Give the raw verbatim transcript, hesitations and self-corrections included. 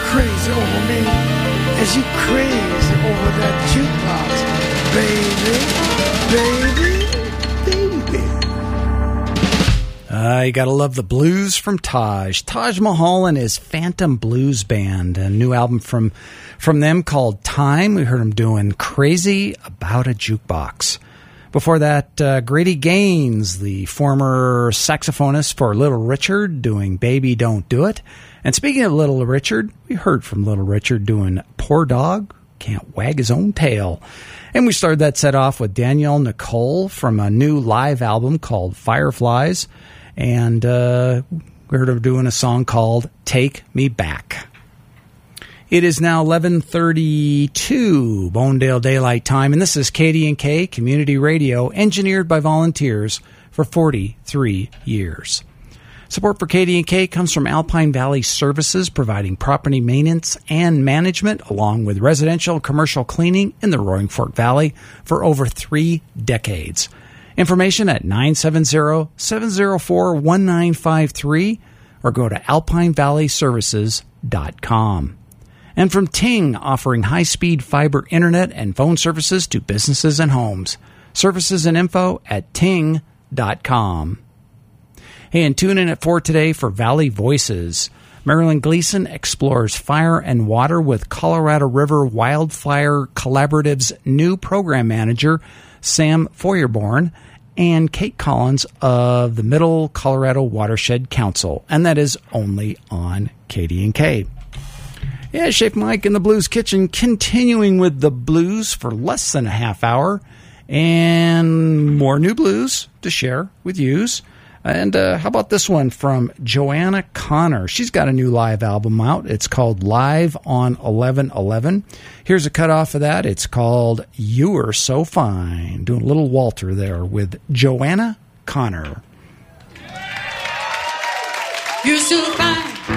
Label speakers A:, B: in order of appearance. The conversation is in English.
A: crazy over me as you crazy over that jukebox, baby, baby, baby.
B: Uh, you gotta love the blues from Taj. Taj Mahal and his Phantom Blues Band, a new album from from them called Time. We heard them doing Crazy About a Jukebox. Before that, uh, Grady Gaines, the former saxophonist for Little Richard, doing Baby Don't Do It. And speaking of Little Richard, we heard from Little Richard doing Poor Dog Can't Wag His Own Tail. And we started that set off with Danielle Nicole from a new live album called Fireflies. And uh, we heard her doing a song called Take Me Back. It is now eleven thirty-two Bonedale Daylight Time, and this is K D and K Community Radio, engineered by volunteers for forty-three years. Support for K D and K comes from Alpine Valley Services, providing property maintenance and management, along with residential and commercial cleaning in the Roaring Fork Valley for over three decades. Information at nine seven zero, seven zero four, one nine five three or go to alpine valley services dot com. And from Ting, offering high-speed fiber internet and phone services to businesses and homes. Services and info at ting dot com. Hey, and tune in at four today for Valley Voices. Marilyn Gleason explores fire and water with Colorado River Wildfire Collaborative's new program manager, Sam Feuerborn, and Kate Collins of the Middle Colorado Watershed Council. And that is only on K D and K. Yeah, Shape Mike in the Blues Kitchen, continuing with the blues for less than a half hour, and more new blues to share with yous. And uh, how about this one from Joanna Connor? She's got a new live album out. It's called Live on eleven eleven. Here's a cut off of that. It's called You Are So Fine. Doing a little Walter there with Joanna Connor.
C: You're so fine.